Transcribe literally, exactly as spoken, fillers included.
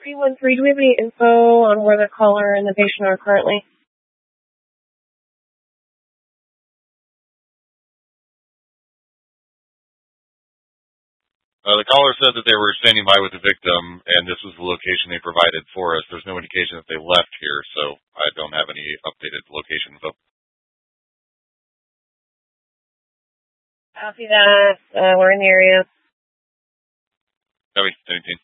three one three, do we have any info on where the caller and the patient are currently? Uh, the caller said that they were standing by with the victim, and this was the location they provided for us. There's no indication that they left here, so I don't have any updated location info. Copy that. Uh, we're in the area. Copy, anything.